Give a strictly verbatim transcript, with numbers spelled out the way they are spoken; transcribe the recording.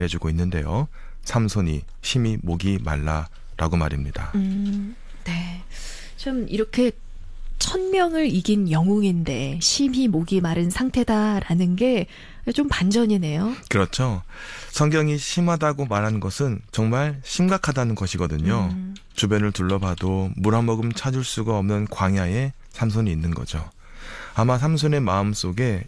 해주고 있는데요. 삼손이 심히 목이 말라라고 말입니다. 음, 네. 좀 이렇게 천명을 이긴 영웅인데 심히 목이 마른 상태다라는 게 좀 반전이네요. 그렇죠. 성경이 심하다고 말하는 것은 정말 심각하다는 것이거든요. 음. 주변을 둘러봐도 물 한 모금 찾을 수가 없는 광야에 삼손이 있는 거죠. 아마 삼손의 마음속에